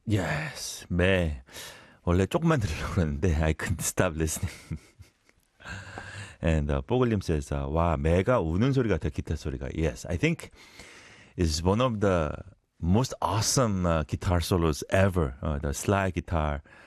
Yes, 매. 원래 조금만 들으려고 그랬는데 I couldn't stop listening. And 뽀글님 says, 와, 매가 우는 소리 같아, 기타 소리가. Yes, I think is one of the most awesome guitar solos ever. The slide guitar